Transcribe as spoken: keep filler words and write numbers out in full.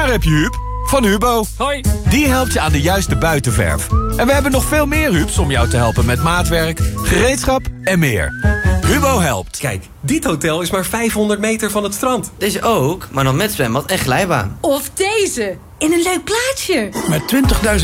Daar heb je Huub van Hubo. Hoi. Die helpt je aan de juiste buitenverf. En we hebben nog veel meer Hubs om jou te helpen met maatwerk, gereedschap en meer. Hubo helpt. Kijk, dit hotel is maar vijfhonderd meter van het strand. Deze ook, maar dan met zwembad en glijbaan. Of deze, in een leuk plaatsje. Met twintigduizend